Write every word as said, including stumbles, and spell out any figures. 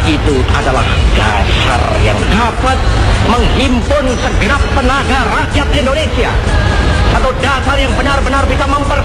itu adalah dasar yang dapat menghimpun segenap tenaga rakyat Indonesia. Satu dasar yang benar-benar bisa memper